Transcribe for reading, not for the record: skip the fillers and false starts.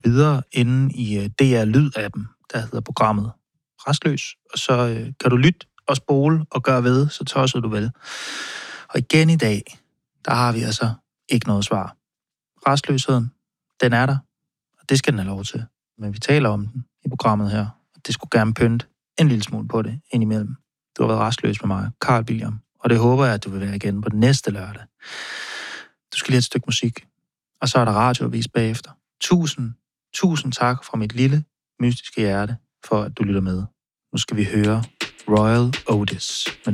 videre inde i DR Lyd-appen, der hedder programmet Rastløs. Og så kan du lytte og spole og gøre ved, så tosset du vel. Og igen i dag, der har vi altså ikke noget svar. Rastløsheden, den er der, og det skal den have lov til. Men vi taler om den i programmet her, og det skulle gerne pynte en lille smule på det indimellem. Du har været rastløs med mig, Carl William, og det håber jeg, at du vil være igen på den næste lørdag. Du skal lige have et stykke musik, og så er der radioavis bagefter. Tusind tak fra mit lille, mystiske hjerte, for at du lytter med. Nu skal vi høre Royal Otis.